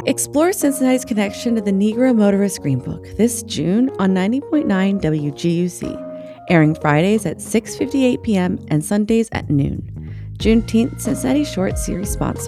Explore Cincinnati's connection to the Negro Motorist Greenbook this June on 90.9 WGUC, airing Fridays at 6:58 p.m. and Sundays at noon. Juneteenth Cincinnati Short Series sponsor.